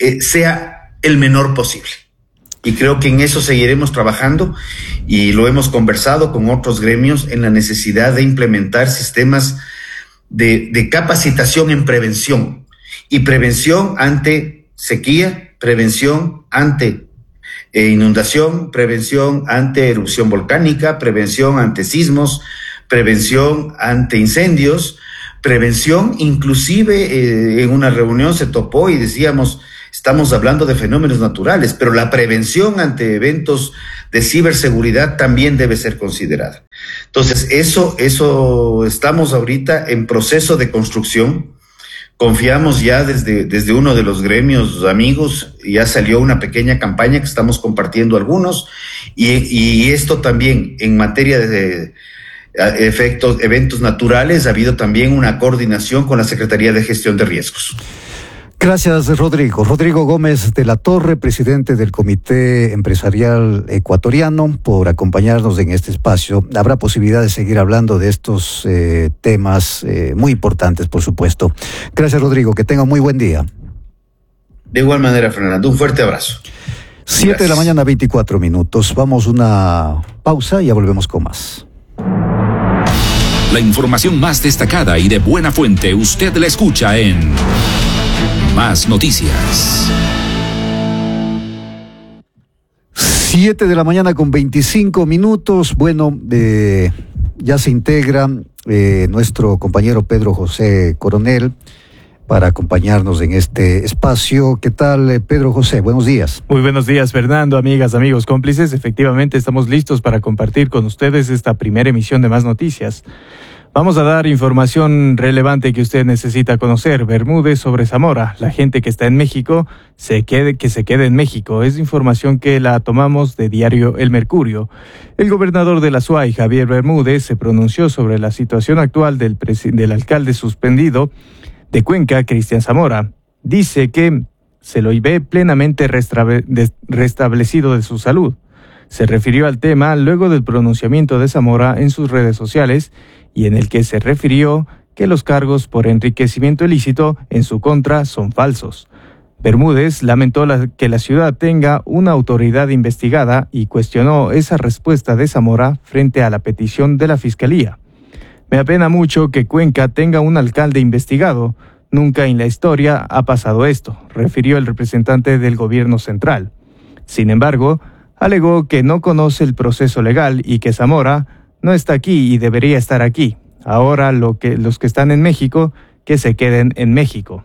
sea el menor posible. Y creo que en eso seguiremos trabajando y lo hemos conversado con otros gremios en la necesidad de implementar sistemas de capacitación en prevención y prevención ante sequía, prevención ante inundación, prevención ante erupción volcánica, prevención ante sismos, prevención ante incendios, prevención, inclusive en una reunión se topó y decíamos, estamos hablando de fenómenos naturales, pero la prevención ante eventos de ciberseguridad también debe ser considerada. Entonces, eso estamos ahorita en proceso de construcción. Confiamos ya desde uno de los gremios amigos, ya salió una pequeña campaña que estamos compartiendo algunos, y esto también en materia de eventos naturales ha habido también una coordinación con la Secretaría de Gestión de Riesgos. Gracias, Rodrigo. Rodrigo Gómez de la Torre, presidente del Comité Empresarial Ecuatoriano, por acompañarnos en este espacio. Habrá posibilidad de seguir hablando de estos temas muy importantes, por supuesto. Gracias, Rodrigo. Que tenga un muy buen día. De igual manera, Fernando. Un fuerte abrazo. 7 de la mañana, 24 minutos. Vamos a una pausa y ya volvemos con más. La información más destacada y de buena fuente usted la escucha en Más Noticias. 7 de la mañana con 25 minutos. Bueno, ya se integra nuestro compañero Pedro José Coronel para acompañarnos en este espacio. ¿Qué tal, Pedro José? Buenos días. Muy buenos días, Fernando, amigas, amigos, cómplices. Efectivamente, estamos listos para compartir con ustedes esta primera emisión de Más Noticias. Vamos a dar información relevante que usted necesita conocer. Bermúdez sobre Zamora. La gente que está en México, que se quede en México. Es información que la tomamos de diario El Mercurio. El gobernador de la SUAY, Javier Bermúdez, se pronunció sobre la situación actual del alcalde suspendido de Cuenca, Cristian Zamora. Dice que se lo ve plenamente restablecido de su salud. Se refirió al tema luego del pronunciamiento de Zamora en sus redes sociales y en el que se refirió que los cargos por enriquecimiento ilícito en su contra son falsos. Bermúdez lamentó que la ciudad tenga una autoridad investigada y cuestionó esa respuesta de Zamora frente a la petición de la Fiscalía. Me apena mucho que Cuenca tenga un alcalde investigado. Nunca en la historia ha pasado esto, refirió el representante del gobierno central. Sin embargo, alegó que no conoce el proceso legal y que Zamora no está aquí y debería estar aquí. Ahora los que están en México, que se queden en México.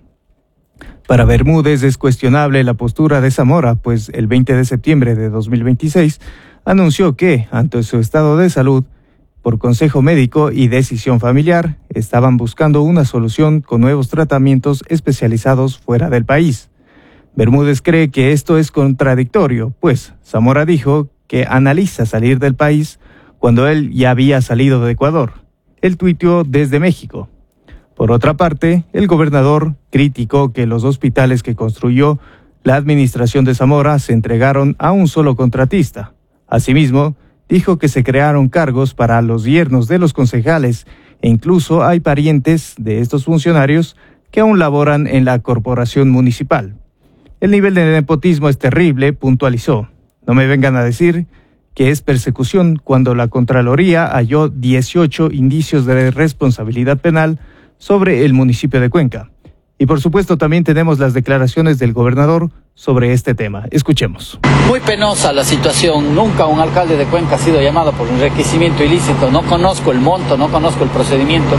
Para Bermúdez es cuestionable la postura de Zamora, pues el 20 de septiembre de 2026 anunció que, ante su estado de salud, por consejo médico y decisión familiar, estaban buscando una solución con nuevos tratamientos especializados fuera del país. Bermúdez cree que esto es contradictorio, pues Zamora dijo que analiza salir del país cuando él ya había salido de Ecuador. Él tuiteó desde México. Por otra parte, el gobernador criticó que los hospitales que construyó la administración de Zamora se entregaron a un solo contratista. Asimismo, dijo que se crearon cargos para los yernos de los concejales e incluso hay parientes de estos funcionarios que aún laboran en la corporación municipal. El nivel de nepotismo es terrible, puntualizó. No me vengan a decir que es persecución cuando la Contraloría halló 18 indicios de responsabilidad penal sobre el municipio de Cuenca. Y por supuesto también tenemos las declaraciones del gobernador sobre este tema. Escuchemos. Muy penosa la situación. Nunca un alcalde de Cuenca ha sido llamado por enriquecimiento ilícito. No conozco el monto, no conozco el procedimiento,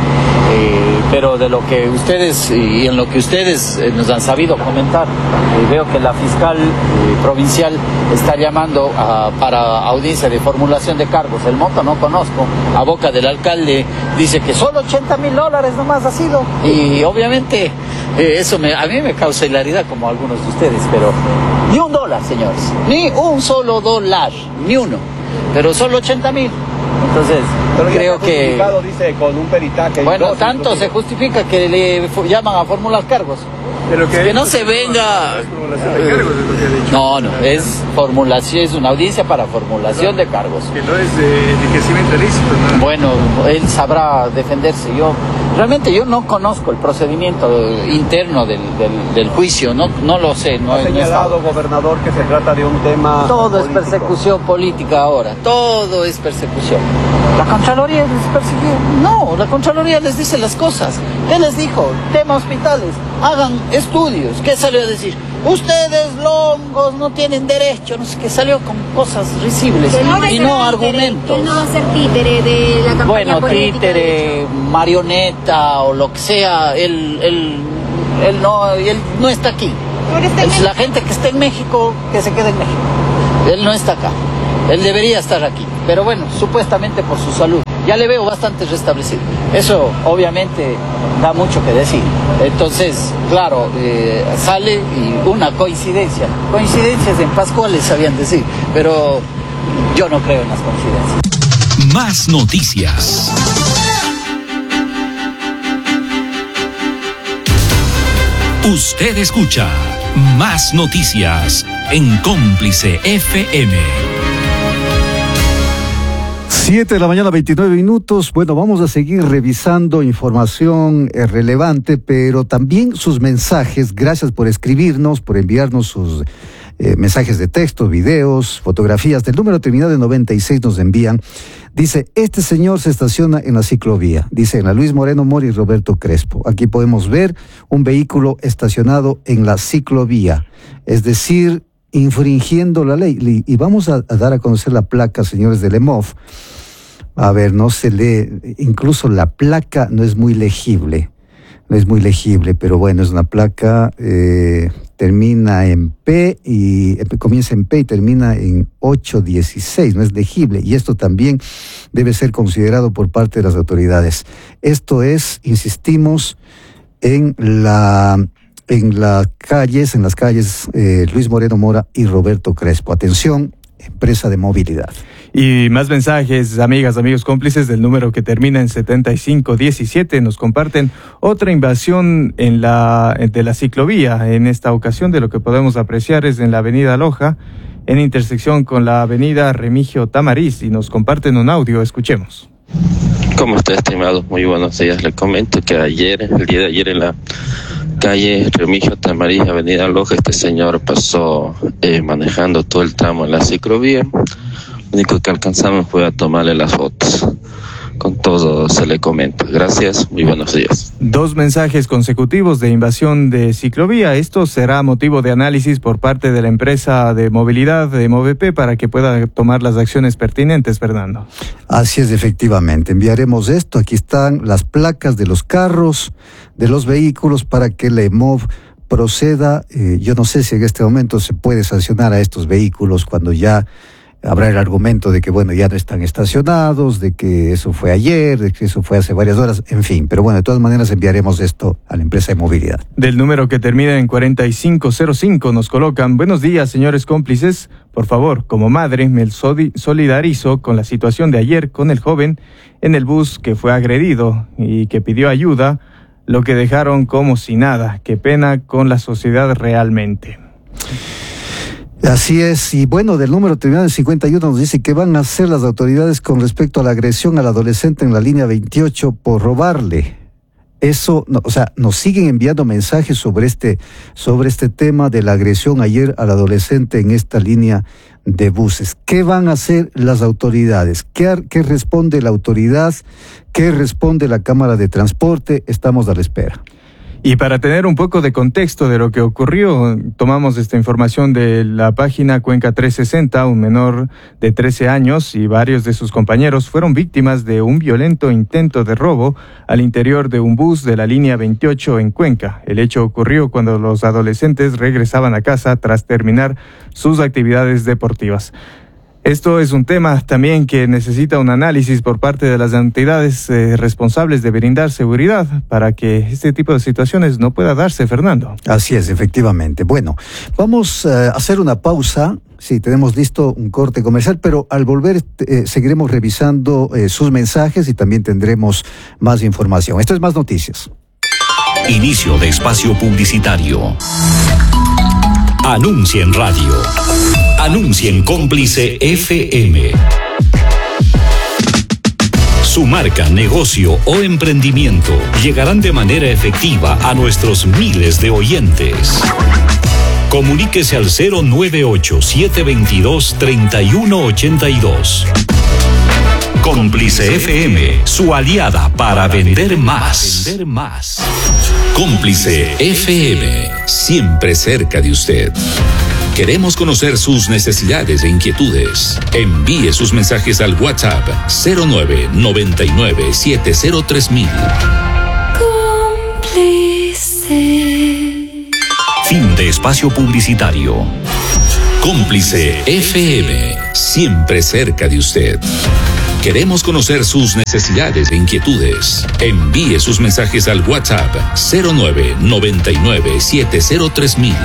pero de lo que ustedes y en lo que ustedes nos han sabido comentar, veo que la fiscal provincial está llamando para audiencia de formulación de cargos. El monto no conozco. A boca del alcalde dice que solo $80,000 nomás ha sido. Y obviamente eso a mí me causa hilaridad como a algunos de ustedes, pero ni $1, señores, ni un solo dólar, ni uno, pero solo 80,000. Entonces, pero creo que dice con un peritaje. Bueno, tanto se justifica que le llaman a formular cargos. Pero que no se venga. Es formulación de cargos, es lo que ha dicho. No, es formulación, es una audiencia para formulación de cargos. Que no es de enriquecimiento ilícito, ¿no? Bueno, él sabrá defenderse. Realmente yo no conozco el procedimiento interno del juicio, no lo sé. Ha señalado, gobernador, que se trata de un tema todo político. Es persecución política ahora, todo es persecución. ¿La Contraloría les persiguió? No, la Contraloría les dice las cosas. ¿Qué les dijo? Tema hospitales, hagan estudios. ¿Qué salió a decir? ustedes longos no tienen derecho, no sé qué, salió con cosas risibles y no argumentos. ¿Quién no va a ser títere de la campaña bueno, política? Títere, marioneta o lo que sea, él no está aquí. Es la gente que está en México, que se quede en México. Él no está acá. Él debería estar aquí. Pero bueno, supuestamente por su salud. Ya le veo bastante restablecido. Eso obviamente da mucho que decir. Entonces, claro, sale y una coincidencia. Coincidencias en Pascuales sabían decir, pero yo no creo en las coincidencias. Más noticias. Usted escucha Más Noticias en Cómplice FM. 7 de la mañana, 29 minutos. Bueno, vamos a seguir revisando información relevante, pero también sus mensajes. Gracias por escribirnos, por enviarnos sus mensajes de texto, videos, fotografías. Del número terminado en 96 nos envían. Dice, este señor se estaciona en la ciclovía. Dice, en la Luis Moreno Mora y Roberto Crespo. Aquí podemos ver un vehículo estacionado en la ciclovía. Es decir, infringiendo la ley. Y vamos a dar a conocer la placa, señores del EMOF. A ver, no se lee, incluso la placa no es muy legible. No es muy legible, pero bueno, es una placa, termina en P y comienza en P y termina en 816, no es legible. Y esto también debe ser considerado por parte de las autoridades. Esto es, insistimos, en las calles Luis Moreno Mora y Roberto Crespo. Atención, empresa de movilidad. Y más mensajes, amigas, amigos cómplices, del número que termina en 7517. Nos comparten otra invasión de la ciclovía. En esta ocasión, de lo que podemos apreciar es en la avenida Loja, en intersección con la avenida Remigio Tamariz. Y nos comparten un audio, escuchemos. ¿Cómo está, estimado? Muy buenos días. Le comento que el día de ayer en la calle Remigio Tamariz, avenida Loja, este señor pasó manejando todo el tramo en la ciclovía. Lo único que alcanzamos fue a tomarle las fotos. Con todo se le comenta. Gracias, muy buenos días. 2 mensajes consecutivos de invasión de ciclovía. Esto será motivo de análisis por parte de la empresa de movilidad de MOVP para que pueda tomar las acciones pertinentes, Fernando. Así es, efectivamente. Enviaremos esto. Aquí están las placas de los carros, de los vehículos, para que la EMOV proceda. Yo no sé si en este momento se puede sancionar a estos vehículos cuando ya habrá el argumento de que, bueno, ya no están estacionados, de que eso fue ayer, de que eso fue hace varias horas, en fin. Pero bueno, de todas maneras enviaremos esto a la empresa de movilidad. Del número que termina en 4505 nos colocan: buenos días, señores cómplices. Por favor, como madre, me solidarizo con la situación de ayer con el joven en el bus que fue agredido y que pidió ayuda, lo que dejaron como si nada. Qué pena con la sociedad realmente. Así es, y bueno, del número terminado en 51 nos dice: ¿qué van a hacer las autoridades con respecto a la agresión al adolescente en la línea 28 por robarle? Eso, no, o sea, nos siguen enviando mensajes sobre este tema de la agresión ayer al adolescente en esta línea de buses. ¿Qué van a hacer las autoridades? ¿Qué responde la autoridad? ¿Qué responde la Cámara de Transporte? Estamos a la espera. Y para tener un poco de contexto de lo que ocurrió, tomamos esta información de la página Cuenca 360. Un menor de 13 años y varios de sus compañeros fueron víctimas de un violento intento de robo al interior de un bus de la línea 28 en Cuenca. El hecho ocurrió cuando los adolescentes regresaban a casa tras terminar sus actividades deportivas. Esto es un tema también que necesita un análisis por parte de las entidades responsables de brindar seguridad para que este tipo de situaciones no pueda darse, Fernando. Así es, efectivamente. Bueno, vamos a hacer una pausa. Sí, tenemos listo un corte comercial, pero al volver seguiremos revisando sus mensajes y también tendremos más información. Esto es Más Noticias. Inicio de espacio publicitario. Anuncia en radio. Anuncia en Cómplice FM. Su marca, negocio o emprendimiento llegarán de manera efectiva a nuestros miles de oyentes. Comuníquese al 098-722-3182. Cómplice FM, su aliada para vender más. Cómplice FM, siempre cerca de usted. Queremos conocer sus necesidades e inquietudes. Envíe sus mensajes al WhatsApp 0999703000. Cómplice. Fin de espacio publicitario. Cómplice FM, siempre cerca de usted. Queremos conocer sus necesidades e inquietudes. Envíe sus mensajes al WhatsApp 0999703000.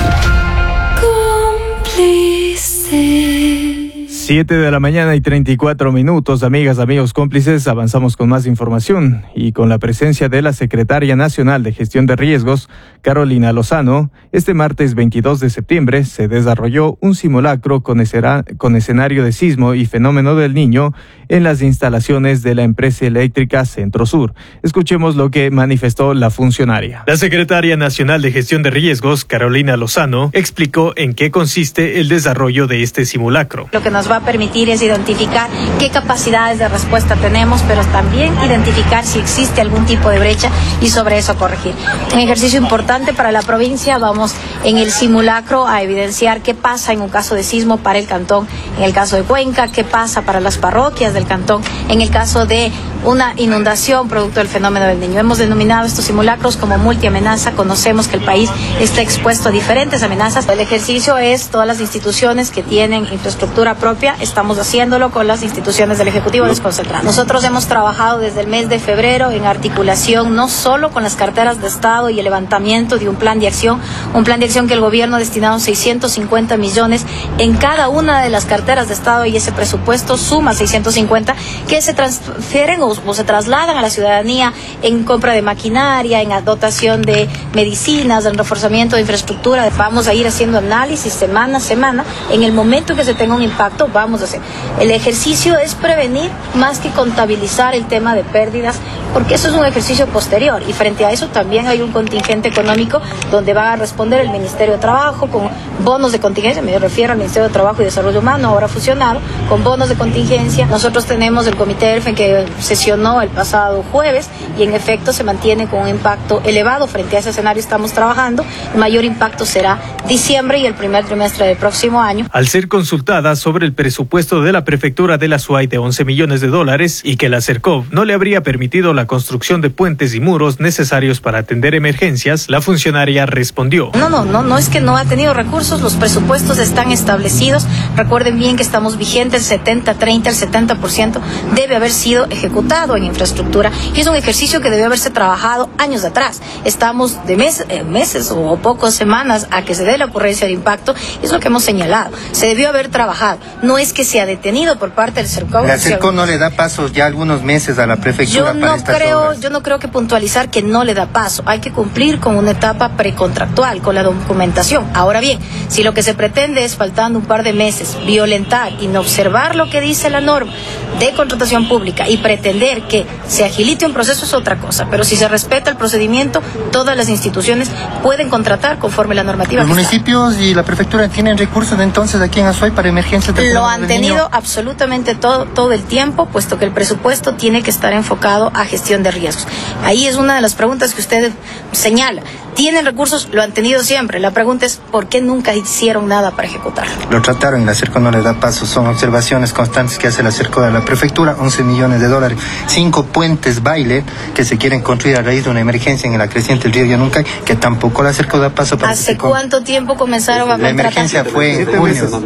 7:34 a.m, amigas, amigos, cómplices. Avanzamos con más información y con la presencia de la Secretaria Nacional de Gestión de Riesgos, Carolina Lozano. Este martes 22 de septiembre se desarrolló un simulacro con escenario de sismo y fenómeno del Niño en las instalaciones de la empresa eléctrica Centro Sur. Escuchemos lo que manifestó la funcionaria. La Secretaria Nacional de Gestión de Riesgos, Carolina Lozano, explicó en qué consiste el desarrollo de este simulacro. Lo que nos va a permitir es identificar qué capacidades de respuesta tenemos, pero también identificar si existe algún tipo de brecha y sobre eso corregir. Un ejercicio importante para la provincia. Vamos en el simulacro a evidenciar qué pasa en un caso de sismo para el cantón, en el caso de Cuenca, qué pasa para las parroquias del cantón, en el caso de una inundación producto del fenómeno del Niño. Hemos denominado estos simulacros como multiamenaza. Conocemos que el país está expuesto a diferentes amenazas. El ejercicio es todas las instituciones que tienen infraestructura propia, estamos haciéndolo con las instituciones del Ejecutivo desconcentrado. Nosotros hemos trabajado desde el mes de febrero en articulación no solo con las carteras de Estado y el levantamiento de un plan de acción que el gobierno ha destinado 650 millones en cada una de las carteras de Estado, y ese presupuesto suma 650 que se transfieren o se trasladan a la ciudadanía en compra de maquinaria, en dotación de medicinas, en reforzamiento de infraestructura. Vamos a ir haciendo análisis semana a semana. En el momento que se tenga un impacto, vamos a hacer. El ejercicio es prevenir más que contabilizar el tema de pérdidas, porque eso es un ejercicio posterior, y frente a eso también hay un contingente económico donde va a responder el Ministerio de Trabajo con bonos de contingencia. Me refiero al Ministerio de Trabajo y Desarrollo Humano, ahora fusionado, con bonos de contingencia. Nosotros tenemos el Comité ERFEN que sesionó el pasado jueves y en efecto se mantiene con un impacto elevado. Frente a ese escenario estamos trabajando. El mayor impacto será diciembre y el primer trimestre del próximo año. Al ser consultada sobre el presupuesto de la prefectura de la SUAY de $11 millones y que la CERCOV no le habría permitido la construcción de puentes y muros necesarios para atender emergencias, la funcionaria respondió: No es que no ha tenido recursos, los presupuestos están establecidos. Recuerden bien que estamos vigentes el 70-30, el 70% debe haber sido ejecutado en infraestructura, y es un ejercicio que debe haberse trabajado años atrás. Estamos de meses o pocas semanas a que se dé la ocurrencia de impacto, y es lo que hemos señalado. Se debió haber trabajado. No es que se ha detenido por parte del CERCOV. La CERCOV no le da paso ya algunos meses a la prefectura para estas obras. Yo no creo que puntualizar que no le da paso. Hay que cumplir con una etapa precontractual, con la documentación. Ahora bien, si lo que se pretende es, faltando un par de meses, violentar y no observar lo que dice la norma de contratación pública y pretender que se agilite un proceso, es otra cosa. Pero si se respeta el procedimiento, todas las instituciones pueden contratar conforme la normativa. ¿Los municipios y la prefectura tienen recursos entonces aquí en Azuay para emergencias? Lo han tenido absolutamente todo el tiempo, puesto que el presupuesto tiene que estar enfocado a gestión de riesgos. Ahí es una de las preguntas que usted señala. ¿Tienen recursos? Lo han tenido siempre. La pregunta es, ¿por qué nunca hicieron nada para ejecutarlo? Lo trataron y la CERCOV no le da paso. Son observaciones constantes que hace la CERCOV de la prefectura. $11 millones, 5 puentes baile que se quieren construir a raíz de una emergencia en la creciente del río Yanuncay, que tampoco la CERCOV da paso para. ¿Hace cuánto tiempo comenzaron a contratar? La emergencia fue en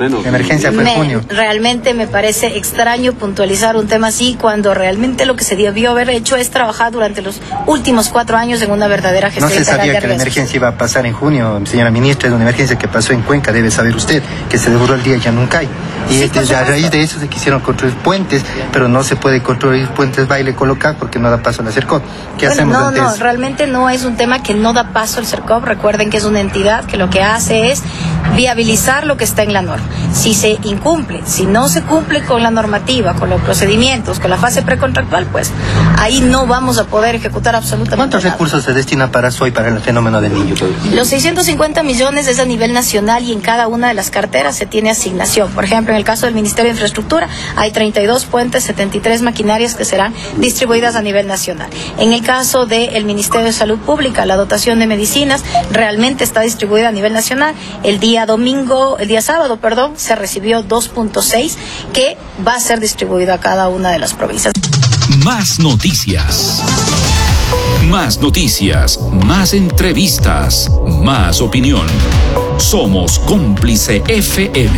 junio. Realmente me parece extraño puntualizar un tema así cuando realmente lo que se debió haber hecho es trabajar durante los últimos 4 años en una verdadera gestión. No se sabía que la emergencia iba a pasar en junio, señora ministra. Es una emergencia que pasó en Cuenca, debe saber usted, que se devoró el día Yanuncay. Y a raíz de eso se quisieron construir puentes, pero no se puede construir puentes baile colocar porque no da paso a la CERCOV. ¿Qué hacemos ante eso? Realmente no es un tema que no da paso al CERCOV. Recuerden que es una entidad que lo que hace es viabilizar lo que está en la norma. Si se incumple, si no se cumple con la normativa, con los procedimientos, con la fase precontractual, pues ahí no vamos a poder ejecutar absolutamente ¿Cuántos nada. recursos se destina para más hoy para el fenómeno del Niño? Los 650 millones es a nivel nacional y en cada una de las carteras se tiene asignación. Por ejemplo, en el caso del Ministerio de Infraestructura hay 32 puentes, 73 maquinarias que serán distribuidas a nivel nacional. En el caso del Ministerio de Salud Pública, la dotación de medicinas realmente está distribuida a nivel nacional. El día sábado, se recibió 2.6 que va a ser distribuido a cada una de las provincias. Más noticias. Más noticias, más entrevistas, más opinión. Somos Cómplice FM.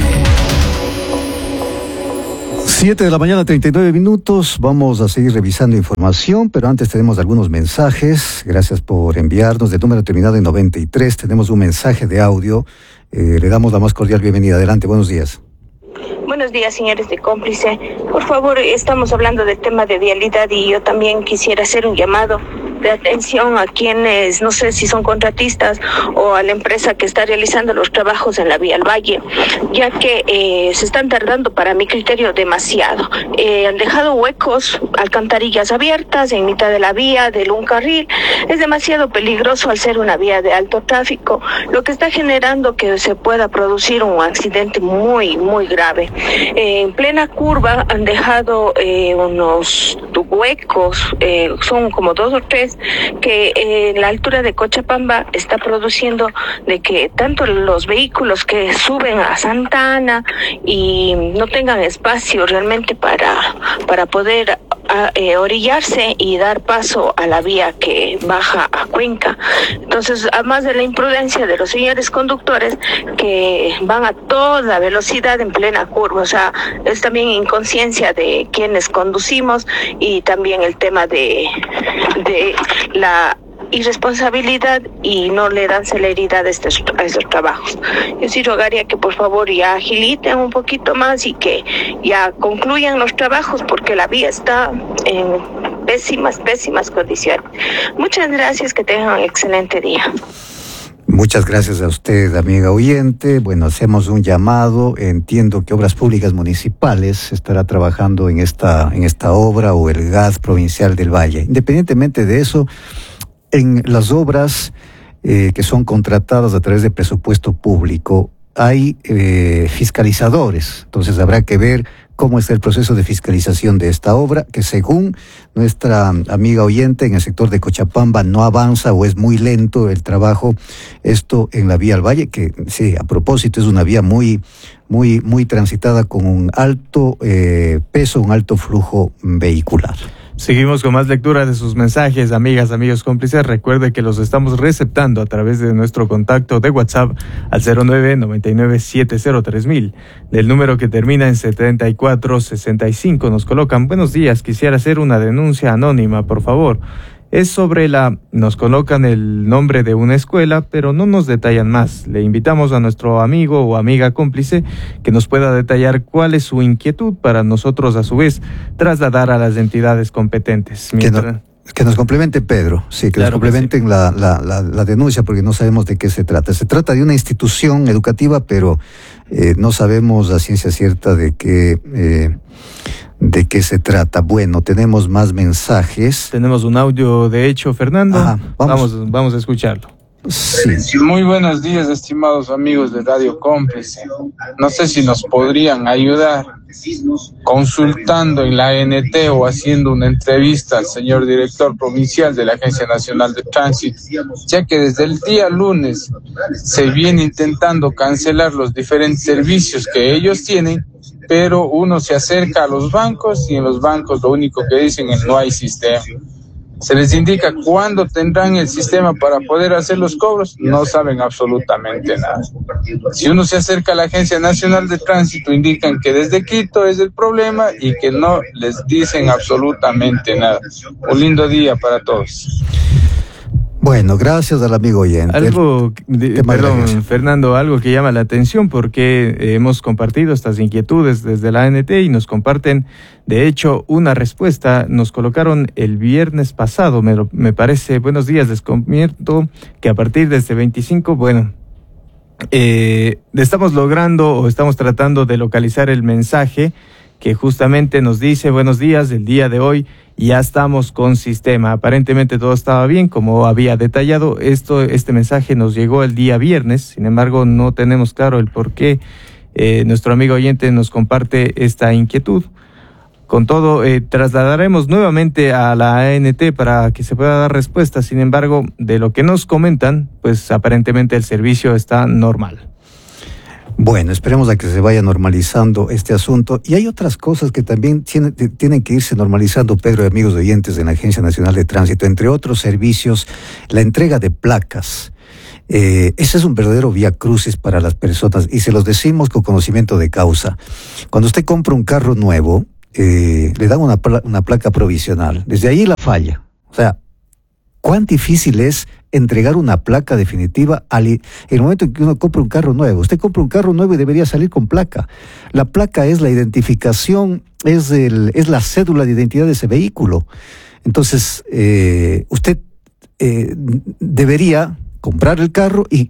7 de la mañana, 39 minutos. Vamos a seguir revisando información, pero antes tenemos algunos mensajes. Gracias por enviarnos. De número terminado en 93, tenemos un mensaje de audio. Le damos la más cordial bienvenida. Adelante, buenos días. Buenos días, señores de Cómplice. Por favor, estamos hablando del tema de vialidad y yo también quisiera hacer un llamado de atención a quienes, no sé si son contratistas o a la empresa que está realizando los trabajos en la vía al Valle, ya que se están tardando, para mi criterio, demasiado. Han dejado huecos, alcantarillas abiertas en mitad de la vía, de un carril. Es demasiado peligroso al ser una vía de alto tráfico, lo que está generando que se pueda producir un accidente muy, muy grave. En plena curva han dejado unos huecos, son como 2 o 3, que en la altura de Cochabamba está produciendo de que tanto los vehículos que suben a Santa Ana y no tengan espacio realmente para poder orillarse y dar paso a la vía que baja a Cuenca. Entonces, además de la imprudencia de los señores conductores que van a toda velocidad en plena curva, o sea, es también inconsciencia de quienes conducimos y también el tema de la irresponsabilidad y no le dan celeridad a esos trabajos. Yo sí rogaría que por favor ya agiliten un poquito más y que ya concluyan los trabajos porque la vía está en pésimas condiciones. Muchas gracias, que tengan un excelente día. Muchas gracias a usted, amiga oyente. Bueno, hacemos un llamado. Entiendo que Obras Públicas Municipales estará trabajando en esta obra, o el GAD Provincial del Valle. Independientemente de eso, en las obras que son contratadas a través de presupuesto público, hay fiscalizadores. Entonces habrá que ver cómo está el proceso de fiscalización de esta obra, que según nuestra amiga oyente, en el sector de Cochabamba no avanza o es muy lento el trabajo, esto en la vía al Valle, que sí, a propósito es una vía muy transitada con un alto peso, un alto flujo vehicular. Seguimos con más lectura de sus mensajes, amigas, amigos cómplices. Recuerde que los estamos receptando a través de nuestro contacto de WhatsApp al 0999703000, del número que termina en 7465. Nos colocan: buenos días, quisiera hacer una denuncia anónima, por favor. Es sobre nos colocan el nombre de una escuela, pero no nos detallan más. Le invitamos a nuestro amigo o amiga cómplice que nos pueda detallar cuál es su inquietud para nosotros, a su vez, trasladar a las entidades competentes. Que nos complemente Pedro, sí, que claro, nos complementen sí. la denuncia, porque no sabemos de qué se trata. Se trata de una institución educativa, pero no sabemos a ciencia cierta de qué se trata. Bueno, tenemos más mensajes. Tenemos un audio, de hecho, Fernando. Ajá, vamos a escucharlo. Sí. Muy buenos días, estimados amigos de Radio Cómplice. No sé si nos podrían ayudar consultando en la ANT o haciendo una entrevista al señor director provincial de la Agencia Nacional de Tránsito, ya que desde el día lunes se viene intentando cancelar los diferentes servicios que ellos tienen, pero uno se acerca a los bancos y en los bancos lo único que dicen es no hay sistema. Se les indica cuándo tendrán el sistema para poder hacer los cobros, no saben absolutamente nada. Si uno se acerca a la Agencia Nacional de Tránsito, indican que desde Quito es el problema y que no les dicen absolutamente nada. Un lindo día para todos. Bueno, gracias al amigo oyente. Fernando, algo que llama la atención, porque hemos compartido estas inquietudes desde la ANT y nos comparten, de hecho, una respuesta. Nos colocaron el viernes pasado, me parece. Buenos días, les comento que a partir de este 25, estamos tratando de localizar el mensaje que justamente nos dice: buenos días, el día de hoy ya estamos con sistema. Aparentemente todo estaba bien, como había detallado. Este mensaje nos llegó el día viernes, sin embargo no tenemos claro el por qué nuestro amigo oyente nos comparte esta inquietud. Con todo, trasladaremos nuevamente a la ANT para que se pueda dar respuesta. Sin embargo, de lo que nos comentan, pues aparentemente el servicio está normal. Bueno, esperemos a que se vaya normalizando este asunto. Y hay otras cosas que también tienen que irse normalizando, Pedro y amigos oyentes de la Agencia Nacional de Tránsito. Entre otros servicios, la entrega de placas. Ese es un verdadero viacrucis para las personas y se los decimos con conocimiento de causa. Cuando usted compra un carro nuevo, le dan una placa provisional. Desde ahí la falla. O sea, ¿cuán difícil es entregar una placa definitiva en el momento en que uno compra un carro nuevo? Usted compra un carro nuevo y debería salir con placa. La placa es la identificación, es la cédula de identidad de ese vehículo. Entonces, usted debería comprar el carro y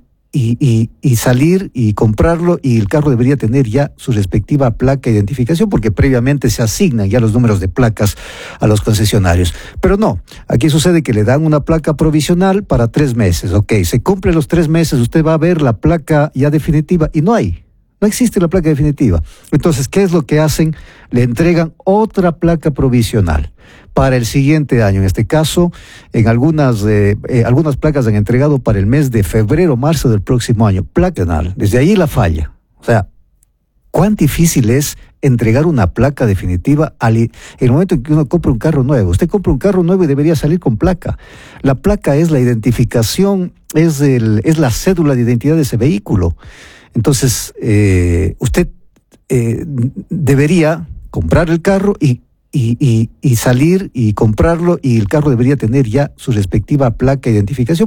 salir y comprarlo, y el carro debería tener ya su respectiva placa de identificación, porque previamente se asignan ya los números de placas a los concesionarios. Pero no, aquí sucede que le dan una placa provisional para 3 meses. Ok, se cumple los 3 meses, usted va a ver la placa ya definitiva y no existe la placa definitiva. Entonces, ¿qué es lo que hacen? Le entregan otra placa provisional para el siguiente año. En este caso, en algunas placas han entregado para el mes de febrero, marzo del próximo año. Placa. Desde ahí la falla. O sea, ¿cuán difícil es entregar una placa definitiva en el momento en que uno compra un carro nuevo? Usted compra un carro nuevo y debería salir con placa. La placa es la identificación, es la cédula de identidad de ese vehículo. Entonces, usted debería comprar el carro y salir y comprarlo, y el carro debería tener ya su respectiva placa de identificación.